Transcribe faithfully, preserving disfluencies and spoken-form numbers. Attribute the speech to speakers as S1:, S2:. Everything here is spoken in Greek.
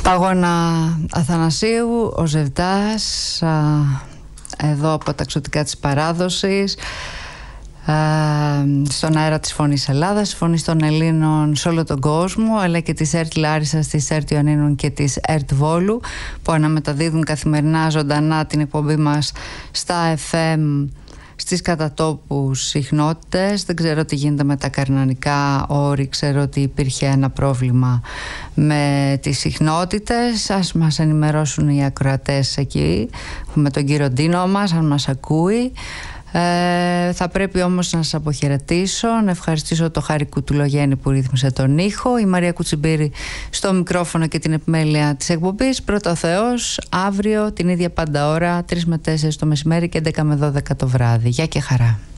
S1: Παγώνα Αθανασίου, ο Ζευδάς, α, εδώ από τα ξωτικά της παράδοσης, α, στον αέρα της Φωνής Ελλάδας, Φωνής των Ελλήνων σε όλο τον κόσμο, αλλά και της ΕΡΤ Λάρισσας, της ΕΡΤ Ιωνίνων και της ΕΡΤ Βόλου, που αναμεταδίδουν καθημερινά ζωντανά την εκπομπή μας στα εφ εμ στις κατατόπους συχνότητες. Δεν ξέρω τι γίνεται με τα καρνανικά όρη, ξέρω ότι υπήρχε ένα πρόβλημα με τις συχνότητες. Ας μας ενημερώσουν οι ακροατές εκεί, με τον κύριο Ντίνο μας, αν μας ακούει. Ε, θα πρέπει όμως να σας αποχαιρετήσω, να ευχαριστήσω το Χάρη Κουτουλογέννη που ρύθμισε τον ήχο, η Μαρία Κουτσιμπήρη στο μικρόφωνο και την επιμέλεια της εκπομπής. Πρώτα ο Θεός, αύριο την ίδια πάντα ώρα, τρεις με τέσσερις το μεσημέρι και έντεκα με δώδεκα το βράδυ. Γεια και χαρά.